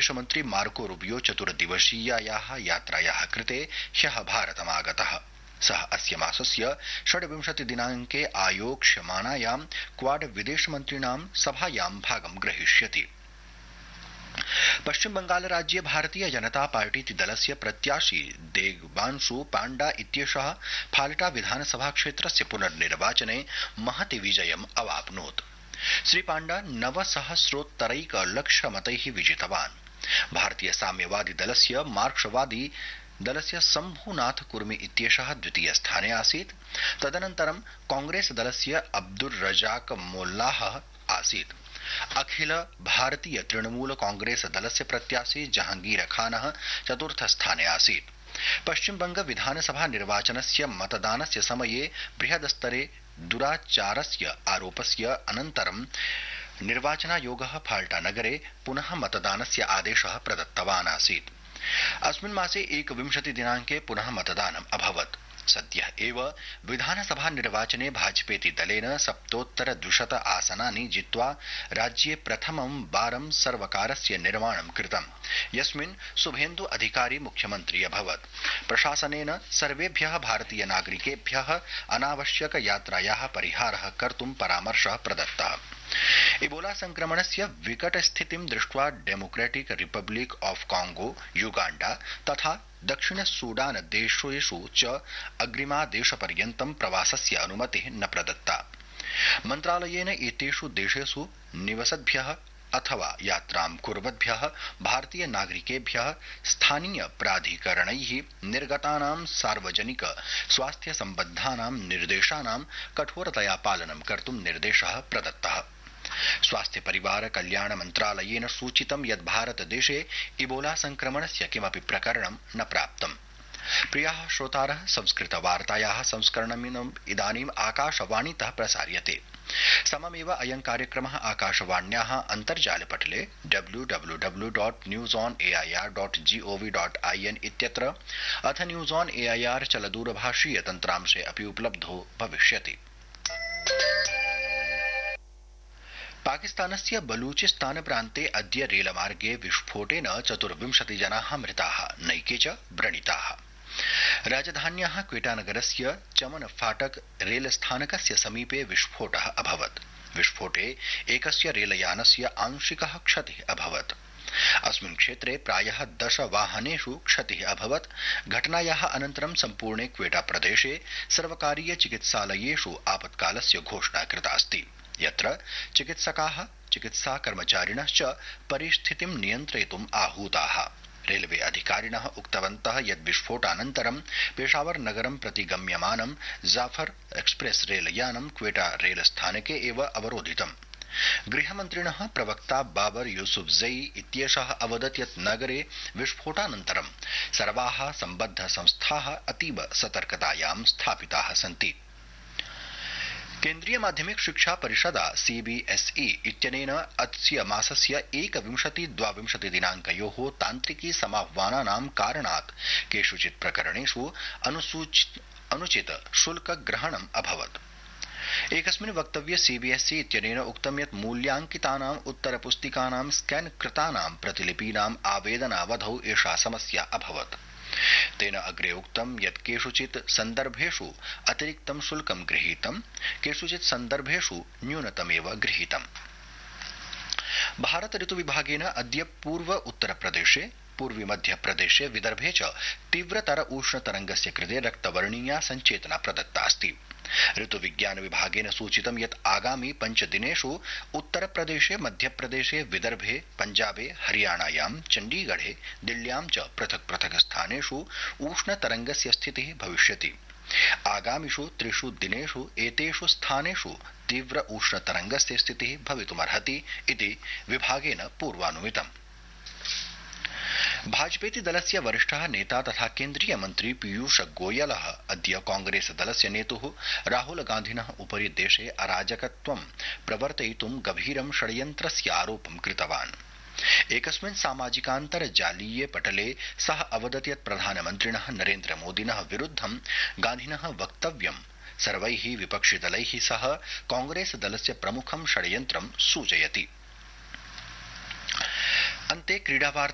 विदेशमन्त्री Marco Rubio चतुर्दिवसीयायाः यात्रायाः कृते ह्यः भारतमागतः। सः अस्य मासस्य 26 दिनाङ्के आयोक्ष्यमाणायां क्वाड विदेशमन्त्रिणां सभायां भागं ग्रहीष्यति। पश्चिम बंगाल राज्ये भारतीय जनता पार्टीति दलस्य प्रत्याशी देवांशु पाण्डा इत्येषः फाल्टा विधानसभा क्षेत्रस्य पुनर्निर्वाचने महति विजयम् अवाप्नोत्। श्री पाण्डा 9,सहस्रोत्तरैकलक्षमतैः विजितवान्। भारतीय साम्यवादी दलस्य मार्क्सवादी दलस्य शम्भुनाथ कुर्मी इत्येषः द्वितीय स्थाने आसीत्। तदनन्तरं कांग्रेस दलस्य अब्दुर रजाक मोल्लाह आसीत्। अखिल भारतीय तृणमूल कांग्रेस दलस्य प्रत्याशी जहांगीर खानः चतुर्थ स्थाने आसीत्। पश्चिम बंग विधानसभा निर्वाचनस्य मतदानस्य समये बृहदस्तरे दुराचारस्य आरोपस्य अनन्तरं निर्वाचनायोगः फाल्टा नगरे पुनः मतदानस्य आदेशः प्रदत्तवान् आसीत्। अस्मिन् मासे 21 दिनाङ्के पुनः मतदानम् अभवत्। सद्यः एव विधानसभा निर्वाचने भाजपेति दलेन 7,200 आसनानि जित्वा राज्ये प्रथमं वारं सर्वकारस्य निर्माणं कृतम्, यस्मिन् शुभेन्दु अधिकारी मुख्यमन्त्री अभवत्। प्रशासनेन सर्वेभ्यः भारतीय नागरिकेभ्यः अनावश्यक यात्रायाः परिहारः कर्तुं परामर्शः प्रदत्तः। इबोला संक्रमणस्य विकट स्थितिं दृष्ट्वा democratic Republic of Congo, Uganda तथा दक्षिण सूडान देशेषु च अग्रिमादेशपर्यन्तं प्रवासस्य अनुमतिः न प्रदत्ता। मन्त्रालयेन एतेषु देशेषु निवसद्भ्यः अथवा यात्रां कुर्वद्भ्यः भारतीय नागरिकेभ्यः स्थानीय प्राधिकरणैः निर्गतानां सार्वजनिक स्वास्थ्य सम्बद्धानां निर्देशानां कठोरतया पालनं कर्तुं निर्देशः प्रदत्तः। स्वास्थ्य परिवार कल्याण मन्त्रालयेन सूचितं यत् भारतदेशे इबोला संक्रमणस्य किमपि प्रकरणं न प्राप्तम्। प्रियाः श्रोतारः, संस्कृतवार्तायाः संस्करणमिदम् इदानीम् आकाशवाणीतः प्रसार्यते। सममेव अयं कार्यक्रमः आकाशवाण्याः अन्तर्जालपटले www.newsonair.gov.in इत्यत्र अथ न्यूज़ ऑन एआईआर चलदूरभाषीय तन्त्रांशे अपि उपलब्धो भविष्यति। पाकिस्तानस्य बलूचिस्तान प्रान्ते अद्य रेलमार्गे विस्फोटेन 24 जनाः मृताः, नैके च व्रणिताः। राजधान्याः क्वेटानगरस्य चमन फाटक रेलस्थानकस्य समीपे विस्फोटः अभवत्। विस्फोटे एकस्य रेलयानस्य आंशिकः क्षतिः अभवत्। अस्मिन् क्षेत्रे प्रायः 10 वाहनेषु क्षतिः अभवत्। घटनायाः अनन्तरं सम्पूर्णे क्वेटा प्रदेशे सर्वकारीय चिकित्सालयेषु आपत्कालस्य घोषणा कृता अस्ति, यत्र चिकित्सकाः चिकित्सा कर्मचारिणश्च परिस्थितिं नियन्त्रयितुम् आहूताः। रेलवे अधिकारिणः उक्तवन्तः यत् विस्फोटानन्तरं पेशावर नगरं प्रति गम्यमानं जाफर एक्सप्रेस रेलयानं क्वेटा रेलस्थानके एव अवरोधितम्। गृहमन्त्रिणः प्रवक्ता बाबर यूसुफजई इत्येषः अवदत् यत् नगरे विस्फोटानन्तरं सर्वाः सम्बद्ध संस्थाः अतीव सतर्कतायां स्थापिताः सन्ति। केन्द्रीय माध्यमिक शिक्षा परिषदा सीबीएसई इत्यनेन अस्य मासस्य 21-22 दिनाङ्कयोः तान्त्रिकी समाह्वानानां कारणात् केषुचित् प्रकरणेषु अनुचित शुल्क ग्रहणम् अभवत्। एकस्मिन् वक्तव्ये सीबीएसई इत्यनेन उक्तं यत् मूल्याङ्कितानाम् उत्तरपुस्तिकानां स्कैन कृतानां प्रतिलिपीनाम् आवेदनावधौ एषा समस्या अभवत्। तेन अग्रे उक्तं यत् केषुचित् सन्दर्भेषु अतिरिक्तं शुल्कं गृहीतं, केषुचित् सन्दर्भेषु न्यूनतमेव गृहीतम्। भारत ऋतुविभागेन अद्य पूर्व उत्तरप्रदेशे, पूर्वी मध्यप्रदेशे, विदर्भे च तीव्रतर उष्णतरङ्गस्य कृते रक्तवर्णीया सञ्चेतना प्रदत्ता अस्ति। ऋतुविज्ञान विभागेन सूचितं यत् आगामि 5 दिनेषु उत्तरप्रदेशे, मध्यप्रदेशे, विदर्भे, पञ्जाबे, हरियाणायां, चण्डीगढे, दिल्ल्यां च पृथक् पृथक् स्थानेषु उष्णतरङ्गस्य स्थितिः भविष्यति। आगामिषु 3 दिनेषु एतेषु स्थानेषु तीव्र उष्णतरङ्गस्य स्थितिः भवितुमर्हति इति विभागेन पूर्वानुमितम्। भाजपेति दलस्य वरिष्ठः नेता तथा केन्द्रीय मन्त्री पीयूष गोयलः अद्य कांग्रेस दलस्य नेतुः राहुल गान्धिनः उपरि देशे अराजकत्वं प्रवर्तयितुं गभीरं षड्यन्त्रस्य आरोपं कृतवान्। एकस्मिन् सामाजिकान्तर्जालीये पटले सः अवदत् यत् प्रधानमन्त्रिणः नरेन्द्र मोदिनः विरुद्धं गान्धिनः वक्तव्यं सर्वैः विपक्षिदलैः सह कांग्रेस दलस्य प्रमुखं षड्यन्त्रं सूचयति। अन्ते क्रीडावार्ता।